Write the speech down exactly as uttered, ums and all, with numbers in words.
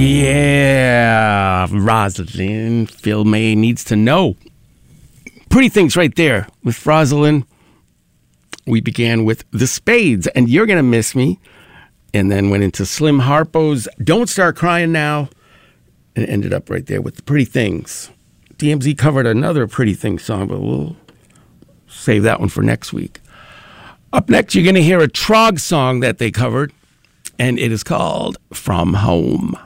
Yeah, Rosalind, Phil May Needs to Know. Pretty Things right there with Rosalind. We began with The Spades and You're Gonna Miss Me, and then went into Slim Harpo's Don't Start Crying Now, and ended up right there with The Pretty Things. D M Z covered another Pretty Things song, but we'll save that one for next week. Up next, you're going to hear a Trog song that they covered, and it is called From Home.